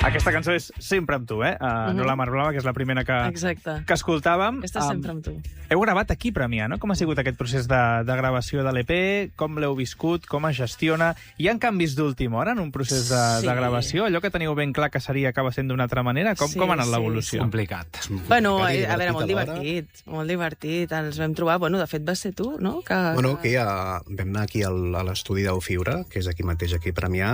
Aquesta cançó és Sempre amb tu, no la Mar Blava, que és la primera que escoltàvem. Aquesta Sempre amb tu. Heu gravat aquí, Premià, no? Com ha sigut aquest procés de gravació de l'EP? Com l'heu viscut? Com es gestiona? Hi ha canvis d'última hora en un procés de gravació? Allò que teniu ben clar que acaba sent d'una altra manera? Com ha anat l'evolució? Complicat. Bueno, a veure, molt divertit. Els vam trobar, de fet vas ser tu, no? Bueno, que vam anar aquí a l'estudi d'Eufiura, que és aquí mateix, aquí a Premià,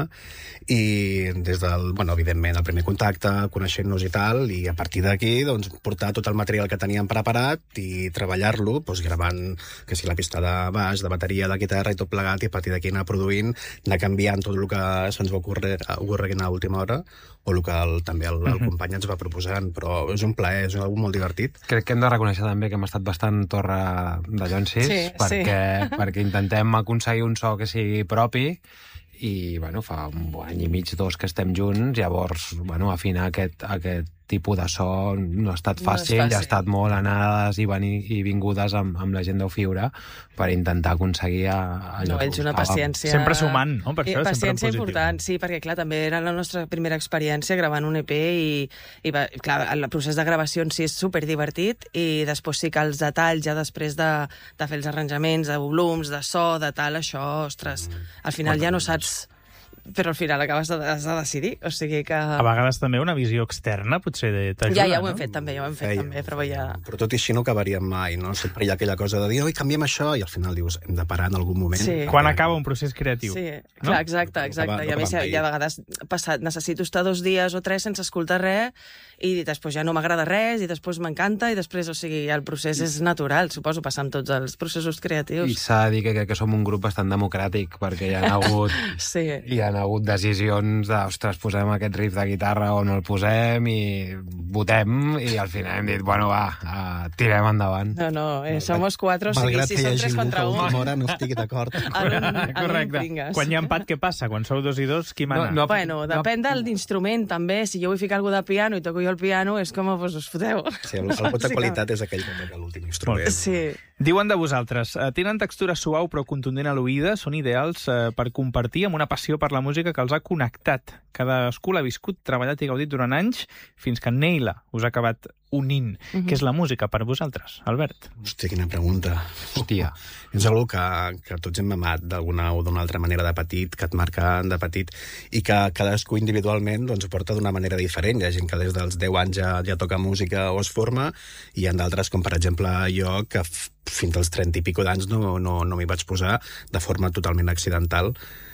i des del, evidentment, el primer contacte, coneixent-nos i tal, i a partir d'aquí, doncs, portar tot el material que teníem preparat i treballar-lo, gravant, que si la pista de baix, de bateria, de guitarra i tot plegat, i a partir d'aquí anar produint, anar canviant tot el que se'ns va ocorrent a última hora, o el que també el company ens va proposant, però és un plaer, és una cosa molt divertit. Crec que hem de reconèixer també que hem estat bastant torre de Llonsis, perquè intentem aconseguir un so que sigui propi, i fa un any i mig, 2 que estem junts, llavors afinar aquest tipus de so no ha estat fàcil, ha estat molt anades i vingudes amb la gent d'Eufiura per intentar aconseguir allò que ells una paciència... Sempre sumant, no? Per això paciència important, sí, perquè clar, també era la nostra primera experiència gravant un EP i clar, el procés de gravació en si és superdivertit i després sí que els detalls, ja després de fer els arranjaments, de volums, de so, de tal, això, ostres, al final ja no saps... Però al final has de decidir, o sigui que... A vegades també una visió externa potser t'ajuda, Ja ho hem fet també, però ja... Però tot i així no acabaríem mai, no? Sempre hi ha aquella cosa de dir, oi, canviem això, i al final dius, hem de parar en algun moment. Sí. Quan acaba un procés creatiu. Sí, clar, exacte. I a més, ja a vegades necessito estar 2 dies o 3 sense escoltar res, i després ja no m'agrada res, i després m'encanta, i després, o sigui, el procés és natural, suposo, passar amb tots els processos creatius. I s'ha de dir que crec que som un grup bastant democràtic, perquè hi ha hagut... Hi ha hagut decisions de, ostres, posem aquest riff de guitarra o no el posem, i votem, i al final hem dit, tirem endavant. No, somos 4, o sigui, si som 3 contra 1... Malgrat que no estigui d'acord. Correcte. Quan hi ha empat, què passa? Quan sou 2 i 2, qui mana? Bueno, depèn de l'instrument, també. Si jo vull ficar alguna de piano i toco jo el piano, és com, us foteu. Sí, el pot de qualitat és aquell que toca l'últim instrument. Sí. Diuen de vosaltres, tenen textura suau però contundent a l'oïda, són ideals per compartir amb una passió per la música que els ha connectat. Cadascú l'ha viscut, treballat i gaudit durant anys, fins que Neila us ha acabat unint. Què és la música per vosaltres, Albert? Hòstia, quina pregunta. Hòstia. És una que tots hem amat d'alguna o d'una altra manera de petit, que et marca de petit, i que cadascú individualment ho porta d'una manera diferent. Hi ha gent que des dels 10 anys ja toca música o es forma, i hi ha d'altres, com per exemple jo, que fins als 30 i pico d'anys no m'hi vaig posar de forma totalment accidental.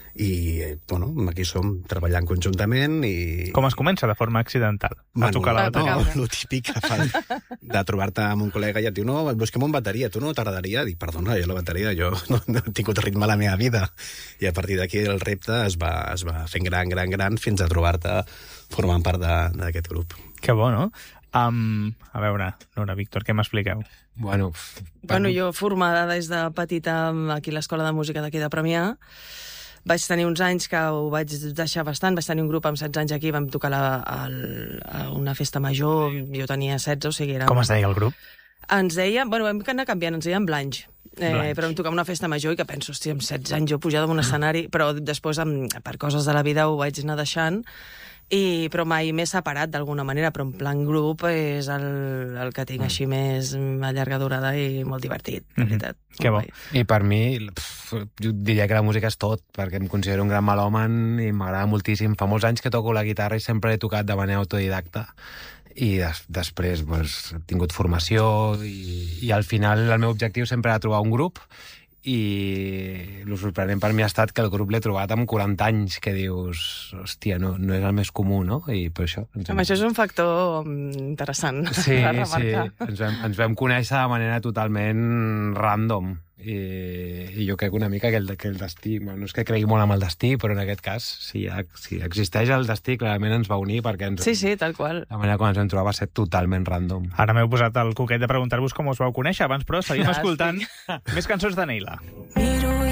I, aquí som treballant conjuntament i... Com es comença de forma accidental? A tocar la bateria? No, el típic que fan de trobar-te amb un col·lega i et diu, no, busquem una bateria, tu no t'agradaria? Dic, perdona, jo la bateria, jo no he tingut ritme a la meva vida. I a partir d'aquí el repte es va fent gran, fins a trobar-te formant part d'aquest grup. Que bo, no? A veure, Nora, Víctor, què m'expliqueu? Bueno, jo formada des de petita aquí a l'Escola de Música d'aquí de Premià, vaig tenir uns anys que ho vaig deixar bastant, vaig tenir un grup amb 16 anys aquí, vam tocar a una festa major, jo tenia 16, o sigui... Com es deia el grup? Ens deia, vam anar canviant, ens deien Blanche. Però vam tocar una festa major i que penso, hòstia, amb 16 anys jo pujada d'un escenari, però després, per coses de la vida, ho vaig anar deixant, però mai m'he separat d'alguna manera, però en plan grup és el que tinc així més a llarga durada i molt divertit, de veritat. Que bo. I per mi, jo diria que la música és tot, perquè em considero un gran melòman i m'agrada moltíssim. Fa molts anys que toco la guitarra i sempre he tocat de manera autodidacta. I després he tingut formació i al final el meu objectiu sempre era trobar un grup, i el sorprenent per mi ha estat que el grup l'he trobat amb 40 anys, que dius, hòstia, no és el més comú, no? I per això... Això és un factor interessant. Sí, ens vam conèixer de manera totalment random. I jo crec una mica que el destí, no és que cregui molt amb el destí, però en aquest cas, si existeix el destí, clarament ens va unir, perquè sí, tal qual. La manera com ens vam trobar va ser totalment random. Ara m'heu posat el coquet de preguntar-vos com us vau conèixer abans, però seguim escoltant més cançons de Neila.